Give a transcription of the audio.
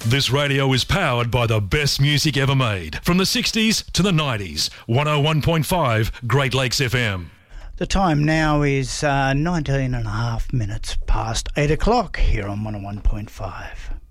This radio is powered by the best music ever made. From the 60s to the 90s. 101.5 Great Lakes FM. The time now is 19 and a half minutes past 8 o'clock here on 101.5.